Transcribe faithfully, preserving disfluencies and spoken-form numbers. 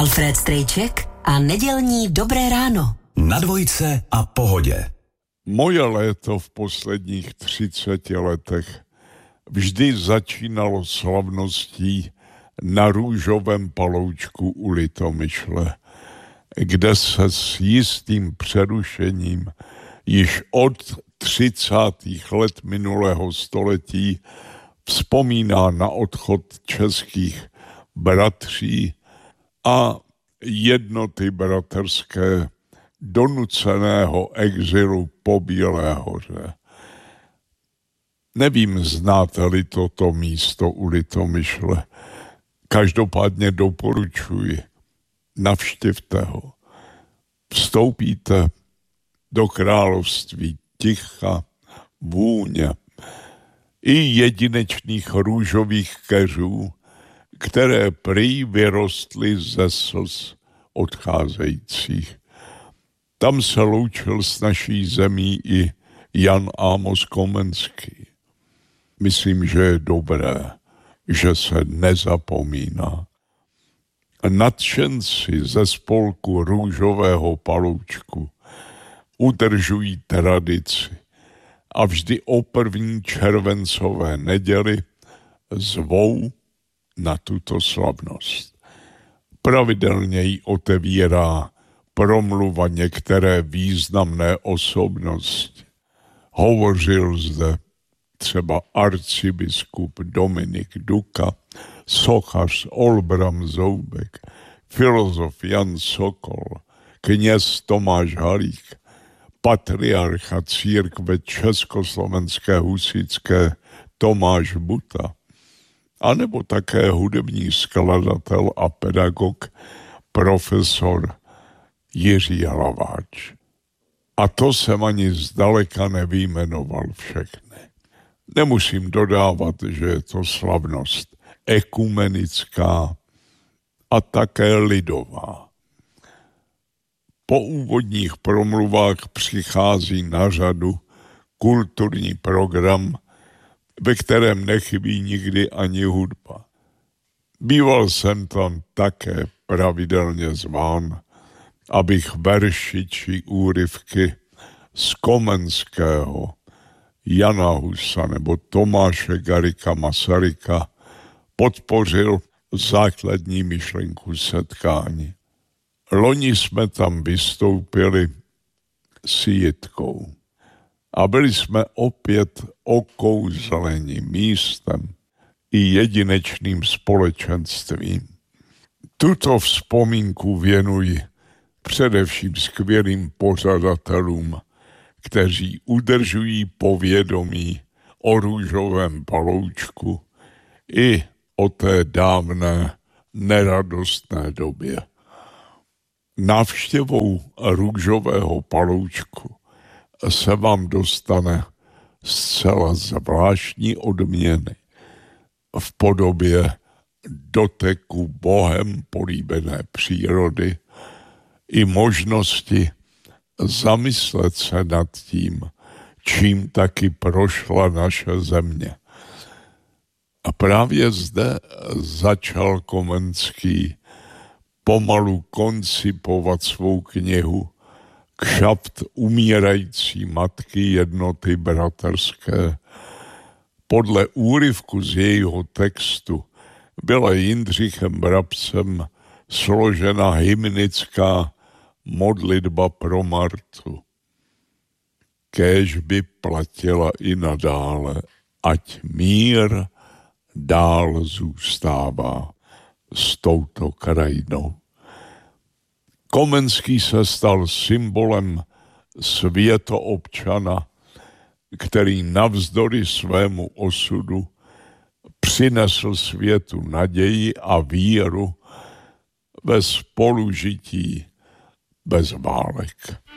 Alfred Strejček a nedělní Dobré ráno. Na dvojce a Pohodě. Moje léto v posledních třiceti letech vždy začínalo slavností na Růžovém paloučku u Litomyšle, kde se s jistým přerušením již od třicátých let minulého století vzpomíná na odchod českých bratří a jednoty bratrské donuceného exilu po Bílé hoře. Nevím, znáte-li toto místo u Litomyšle. Každopádně doporučuji. Navštivte ho. Vstoupíte do království ticha, vůně i jedinečných růžových keřů, které prý vyrostly ze slz odcházejících. Tam se loučil s naší zemí i Jan Amos Komenský. Myslím, že je dobré, že se nezapomíná. Nadšenci ze spolku Růžového paloučku udržují tradici a vždy o první červencové neděli zvou na tuto slavnost. Pravidelně ji otevírá promluva některé významné osobnosti. Hovořil zde třeba arcibiskup Dominik Duka, sochař Olbram Zoubek, filozof Jan Sokol, kněz Tomáš Halík, patriarcha církve československé husitské Tomáš Buta, anebo také hudební skladatel a pedagog profesor Jiří Hlaváč. A to jsem ani zdaleka nevyjmenoval všechny. Nemusím dodávat, že je to slavnost ekumenická a také lidová. Po úvodních promluvách přichází na řadu kulturní program, ve kterém nechybí nikdy ani hudba. Býval jsem tam také pravidelně zván, abych verši či úryvky z Komenského, Jana Husa nebo Tomáše Garrigua Masaryka podpořil základní myšlenku setkání. Loni jsme tam vystoupili s Jitkou a byli jsme opět okouzleni místem i jedinečným společenstvím. Tuto vzpomínku věnuji především skvělým pořadatelům, kteří udržují povědomí o Růžovém paloučku i o té dávné neradostné době. Návštěvou Růžového paloučku se vám dostane zcela zvláštní odměny v podobě doteku Bohem políbené přírody i možnosti zamyslet se nad tím, čím taky prošla naše země. A právě zde začal Komenský pomalu koncipovat svou knihu Kšaft umírající matky jednoty bratrské. Podle úryvku z jejího textu byla Jindřichem Brabcem složena hymnická modlitba pro Martu. Kéž by platila i nadále, ať mír dál zůstává s touto krajinou. Komenský se stal symbolem světoobčana, který navzdory svému osudu přinesl světu naději a víru ve spolužití bez válek.